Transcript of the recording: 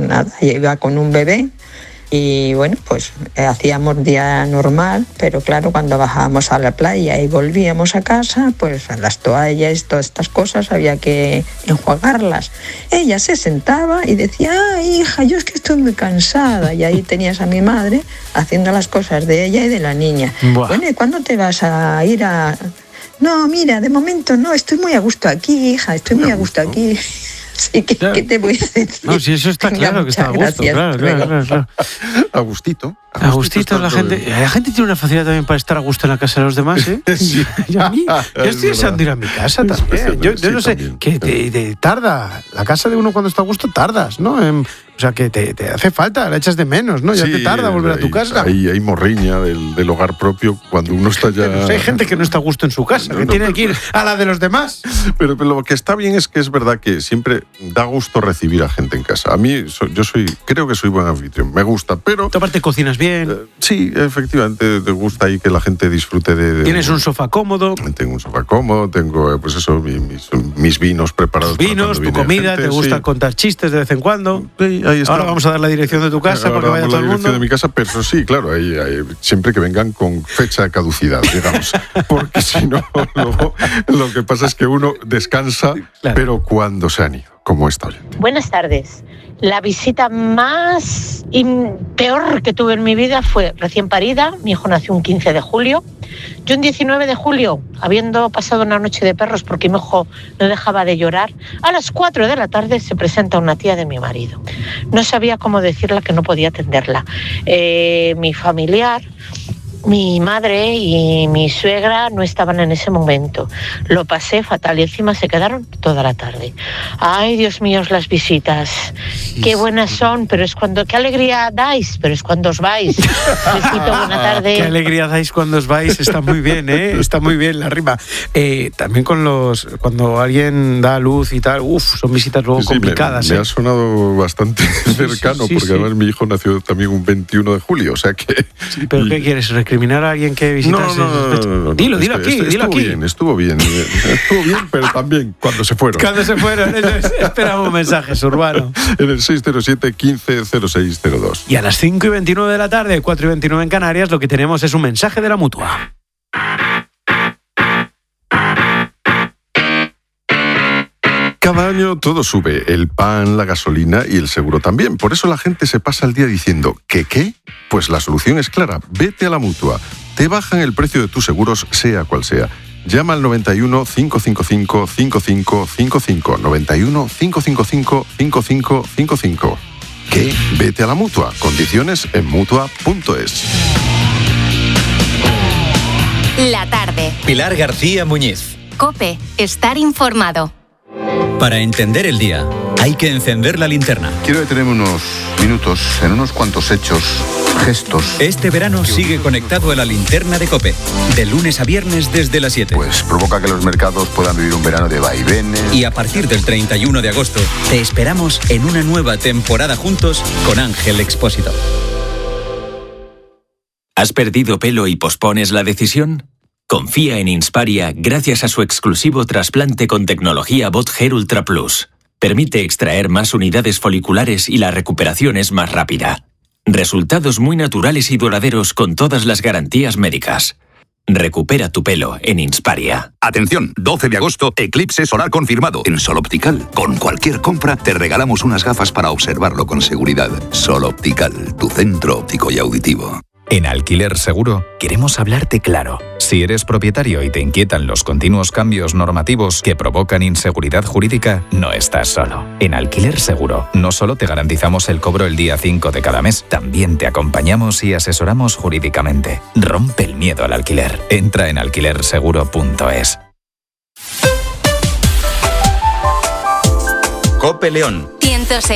nada, iba con un bebé y bueno, pues hacíamos día normal, pero claro, cuando bajábamos a la playa y volvíamos a casa, pues las toallas, todas estas cosas había que enjuagarlas. Ella se sentaba y decía, ¡ay, hija, yo es que estoy muy cansada! Y ahí tenías a mi madre haciendo las cosas de ella y de la niña. Buah. Bueno, ¿y cuándo te vas a ir a...? No, mira, de momento no, estoy muy a gusto aquí, hija, estoy muy a gusto aquí. Sí, ¿qué te voy a decir? No, si eso está claro, que está a gusto. Claro. A gustito. A gustito la gente. La gente tiene una facilidad también para estar a gusto en la casa de los demás, ¿eh? Sí. Yo estoy deseando ir a mi casa también. Yo no sé, también. que te tarda. La casa de uno cuando está a gusto tardas, ¿no? O sea, que te hace falta, la echas de menos, ¿no? Ya te tarda volver a tu casa. Hay morriña del hogar propio cuando uno está ya... Pero hay gente que no está a gusto en su casa, que tiene que ir a la de los demás. Pero lo que está bien es que es verdad que siempre da gusto recibir a gente en casa. A mí, creo que soy buen anfitrión, me gusta, pero... Tu aparte cocinas bien. Sí, efectivamente, te gusta ahí que la gente disfrute de... Tienes un sofá cómodo. Tengo un sofá cómodo, tengo, pues eso, mis vinos preparados. Tus vinos, tu comida, gente, te gusta contar chistes de vez en cuando. Sí, ahí está. Ahora vamos a dar la dirección de tu casa para que vaya todo el mundo. La dirección de mi casa, pero sí, claro, siempre que vengan con fecha de caducidad, digamos. Porque si no, luego lo que pasa es que uno descansa, claro, pero cuando se han ido, como esta oyente. Buenas tardes. La visita más y peor que tuve en mi vida fue recién parida. Mi hijo nació un 15 de julio. Yo un 19 de julio, habiendo pasado una noche de perros porque mi hijo no dejaba de llorar, a las 4 de la tarde se presenta una tía de mi marido. No sabía cómo decirle que no podía atenderla. Mi familiar, mi madre y mi suegra no estaban en ese momento. Lo pasé fatal y encima se quedaron toda la tarde. Ay, Dios mío, las visitas. Qué buenas son, pero es cuando... Qué alegría dais, pero es cuando os vais. Besito, buena tarde. Qué alegría dais cuando os vais. Está muy bien, ¿eh? Está muy bien la rima. También cuando alguien da a luz y tal, son visitas luego complicadas. Me ha sonado bastante cercano, porque además mi hijo nació también un 21 de julio, o sea que... Sí, ¿pero qué quieres? ¿Recriminar a alguien que visitase? No. Dilo aquí. Estuvo bien, pero también cuando se fueron. Cuando se fueron, esperamos mensajes, Urbano. En el 607-150602. Y a las 5:29 de la tarde, 4:29 en Canarias, lo que tenemos es un mensaje de la Mutua. Cada año todo sube, el pan, la gasolina y el seguro también. Por eso la gente se pasa el día diciendo ¿qué? Pues la solución es clara, vete a la Mutua. Te bajan el precio de tus seguros, sea cual sea. Llama al 91 555 5555. 91 555 5555. ¿Qué? Vete a la Mutua. Condiciones en Mutua.es. La tarde. Pilar García Muñiz. COPE. Estar informado. Para entender el día, hay que encender la linterna. Quiero detenerme unos minutos en unos cuantos hechos, gestos. Este verano sigue conectado a la linterna de COPE, de lunes a viernes desde las 7. Pues provoca que los mercados puedan vivir un verano de vaivenes. Y a partir del 31 de agosto, te esperamos en una nueva temporada juntos con Ángel Expósito. ¿Has perdido pelo y pospones la decisión? Confía en Insparia gracias a su exclusivo trasplante con tecnología Bot Hair Ultra Plus. Permite extraer más unidades foliculares y la recuperación es más rápida. Resultados muy naturales y duraderos con todas las garantías médicas. Recupera tu pelo en Insparia. Atención, 12 de agosto, eclipse solar confirmado en Sol Optical. Con cualquier compra te regalamos unas gafas para observarlo con seguridad. Sol Optical, tu centro óptico y auditivo. En Alquiler Seguro queremos hablarte claro. Si eres propietario y te inquietan los continuos cambios normativos que provocan inseguridad jurídica, no estás solo. En Alquiler Seguro no solo te garantizamos el cobro el día 5 de cada mes, también te acompañamos y asesoramos jurídicamente. Rompe el miedo al alquiler. Entra en alquilerseguro.es. COPE León. 106.